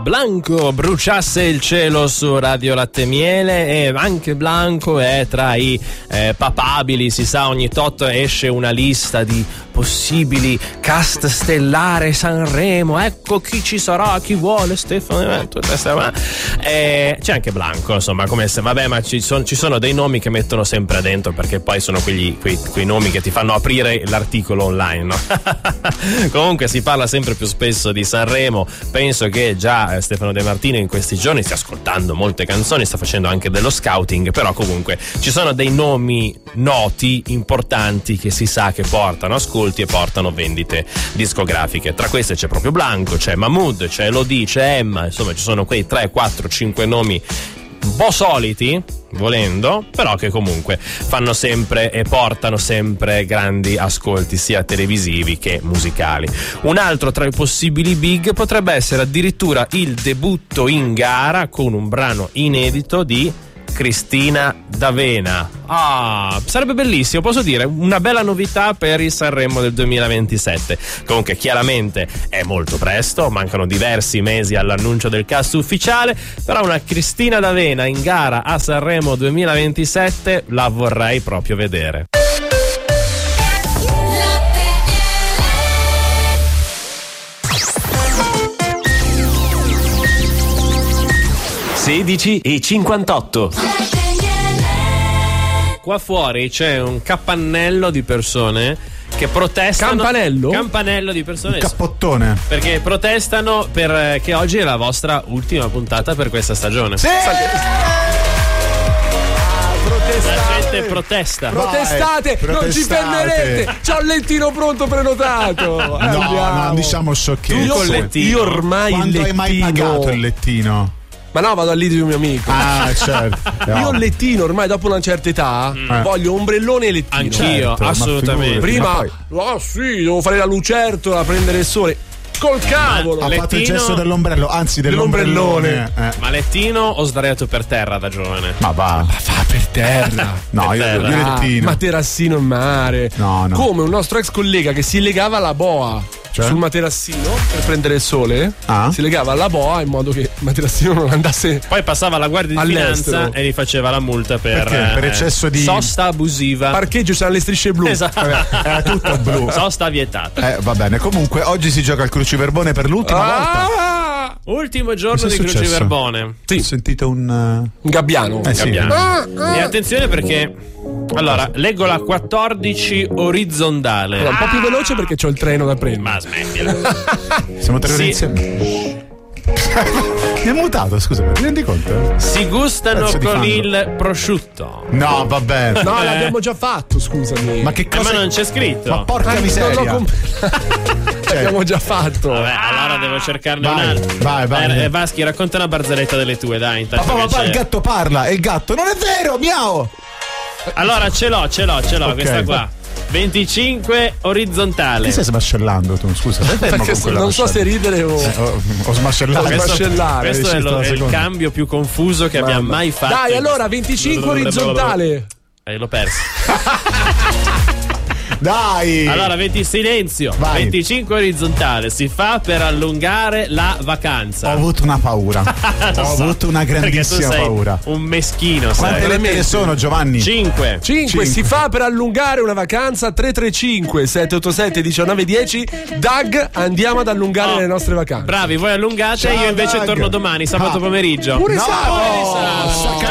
Blanco bruciasse il cielo su Radio Latte Miele, e anche Blanco è tra i papabili. Si sa, ogni tot esce una lista di possibili cast stellare Sanremo. Ecco chi ci sarà, chi vuole Stefano. C'è anche Blanco, insomma, come se, vabbè, ma ci sono dei nomi che mettono sempre dentro, perché poi sono quei nomi che ti fanno aprire l'articolo online, no? Comunque si parla sempre più spesso di Sanremo. Penso che già Stefano De Martino in questi giorni stia ascoltando molte canzoni, sta facendo anche dello scouting, però comunque ci sono dei nomi noti, importanti, che si sa che portano ascolti e portano vendite discografiche. Tra queste c'è proprio Blanco, c'è Mahmood, c'è Elodie, c'è Emma, insomma ci sono quei 3, 4, 5 nomi un po' soliti, volendo, però che comunque fanno sempre e portano sempre grandi ascolti sia televisivi che musicali. Un altro tra i possibili big potrebbe essere addirittura il debutto in gara con un brano inedito di Cristina D'Avena. Sarebbe bellissimo, posso dire, una bella novità per il Sanremo del 2027. Comunque chiaramente è molto presto, mancano diversi mesi all'annuncio del cast ufficiale, però una Cristina D'Avena in gara a Sanremo 2027 la vorrei proprio vedere. 16:58. Qua fuori c'è un capannello di persone che protestano. Campanello di persone. Cappottone. Perché protestano perché oggi è la vostra ultima puntata per questa stagione. Sì! La gente protesta. Protestate, non ci fermerete. C'ho il lettino pronto prenotato. Non diciamo sciocchezze. Io ormai quando hai mai pagato il lettino? Ma no, vado al lidi di un mio amico. Certo. Io il lettino ormai dopo una certa età voglio ombrellone e lettino. Anch'io, certo, assolutamente. Prima, sì, devo fare la lucertola, prendere il sole. Col cavolo! Ha fatto il gesto dell'ombrello, anzi dell'ombrellone. Ma lettino o sdraiato per terra da giovane? Ma va. Fa per terra. No, io lettino. Materassino in mare. No. Come un nostro ex collega che si legava alla boa. Sul materassino per prendere il sole, si legava alla boa in modo che il materassino non andasse. Poi passava alla guardia di finanza e gli faceva la multa per eccesso di sosta abusiva. Parcheggio, c'erano le strisce blu. Esatto. Era tutto blu. Sosta vietata. Va bene. Comunque oggi si gioca al cruciverbone per l'ultima volta. Ultimo giorno di cruciverbone. Sì. Ho sentito un gabbiano. Sì. E attenzione perché allora leggo la 14 orizzontale. Un po' più veloce perché c'ho il treno da prendere. Ma smettila. Siamo tre ore insieme. Mi ha mutato, scusa, mi rendi conto? Si gustano con il prosciutto. No, vabbè. No, l'abbiamo già fatto, scusami. Ma che cosa? Ma non c'è scritto. Ma porca miseria. L'abbiamo già fatto. Vabbè, allora devo cercarne un altro. Vai. Vaschi, racconta una barzelletta delle tue, dai. Papà, il gatto parla e il gatto non è vero, miau. Allora ce l'ho, Okay. questa qua. 25 orizzontale. Che stai smascellando tu? Scusa, perché non so se ridere o smascellato. Questo è il cambio più confuso che abbiamo mai fatto. Dai, allora 25 orizzontale. L'ho perso. Dai. Allora, silenzio. Vai. 25 orizzontale. Si fa per allungare la vacanza. Ho avuto una paura. Ho avuto una grandissima paura. Un meschino. Quante lettere sono, Giovanni? 5. Si fa per allungare una vacanza. 335 787 1910. Dag, andiamo ad allungare le nostre vacanze. Bravi, voi allungate. Ciao, io invece Dag. torno domani, sabato pomeriggio. Pure sabato.